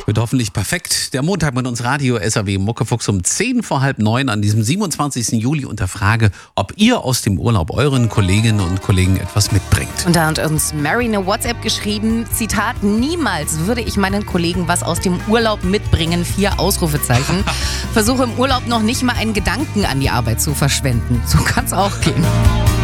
Wird hoffentlich perfekt. Der Montag mit uns Radio SAW Muckefuchs um 8:50 an diesem 27. Juli und der Frage, ob ihr aus dem Urlaub euren Kolleginnen und Kollegen etwas mitbringt. Und da hat uns Mary eine WhatsApp geschrieben, Zitat, niemals würde ich meinen Kollegen was aus dem Urlaub mitbringen, 4 Ausrufezeichen. Versuche im Urlaub noch nicht mal einen Gedanken an die Arbeit zu verschwenden. So kann es auch gehen.